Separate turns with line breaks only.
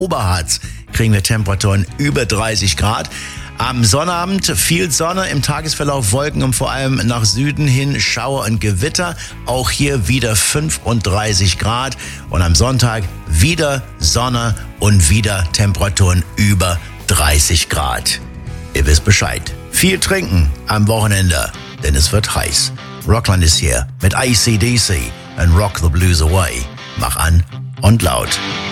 Oberharz kriegen wir Temperaturen über 30 Grad. Am Sonnabend viel Sonne, im Tagesverlauf Wolken und vor allem nach Süden hin Schauer und Gewitter. Auch hier wieder 35 Grad. Und am Sonntag wieder Sonne und wieder Temperaturen über 30 Grad. Ihr wisst Bescheid. Viel trinken am Wochenende, denn es wird heiß. Rockland ist hier mit AC/DC and Rock the Blues Away. Mach an und laut.